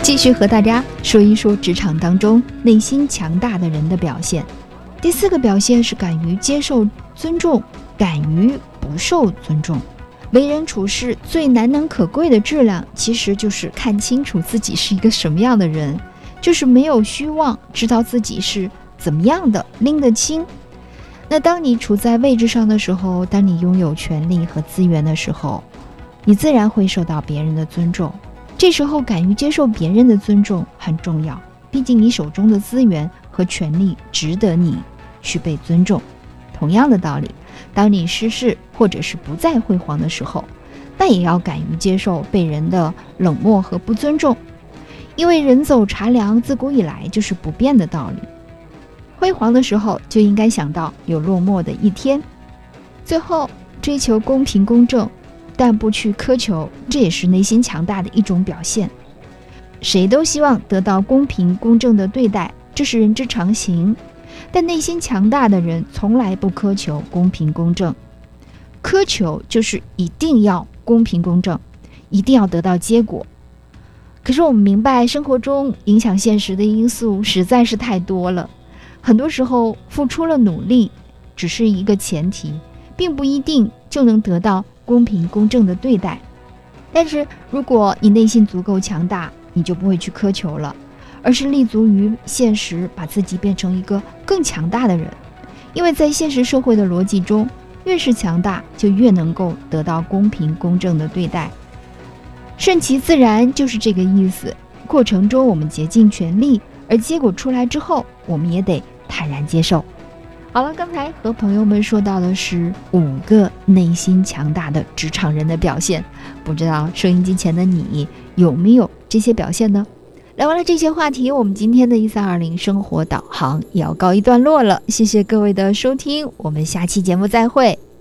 继续和大家说一说职场当中内心强大的人的表现。第4个表现是敢于接受尊重，敢于不受尊重。为人处事最难能可贵的质量，其实就是看清楚自己是一个什么样的人，就是没有虚妄，知道自己是怎么样的，拎得清。那当你处在位置上的时候，当你拥有权力和资源的时候，你自然会受到别人的尊重。这时候敢于接受别人的尊重很重要，毕竟你手中的资源和权力值得你去被尊重。同样的道理，当你失势或者是不再辉煌的时候，那也要敢于接受被人的冷漠和不尊重，因为人走茶凉自古以来就是不变的道理。辉煌的时候就应该想到有落寞的一天。最后，追求公平公正，但不去苛求，这也是内心强大的一种表现。谁都希望得到公平公正的对待，这是人之常情。但内心强大的人从来不苛求公平公正，苛求就是一定要公平公正，一定要得到结果。可是我们明白，生活中影响现实的因素实在是太多了，很多时候付出了努力只是一个前提，并不一定就能得到公平公正的对待。但是如果你内心足够强大，你就不会去苛求了，而是立足于现实，把自己变成一个更强大的人。因为在现实社会的逻辑中，越是强大，就越能够得到公平公正的对待。顺其自然就是这个意思。过程中我们竭尽全力，而结果出来之后，我们也得坦然接受。好了，刚才和朋友们说到的是5个内心强大的职场人的表现，不知道收音机前的你有没有这些表现呢？聊完了这些话题，我们今天的1320生活导航也要告一段落了。谢谢各位的收听，我们下期节目再会。